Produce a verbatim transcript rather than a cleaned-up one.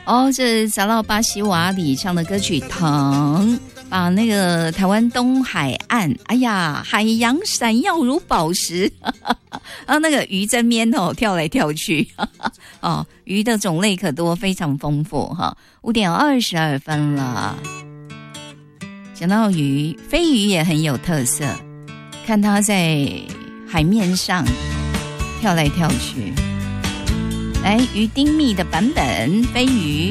哦，这是查到巴西瓦里唱的歌曲《疼》，把那个台湾东海岸，哎呀，海洋闪耀如宝石，啊，那个鱼在面哦跳来跳去，哦，鱼的种类可多，非常丰富哈。五点二十二分了，讲到鱼，飞鱼也很有特色，看它在海面上跳来跳去。来，鱼丁蜜的版本飞鱼。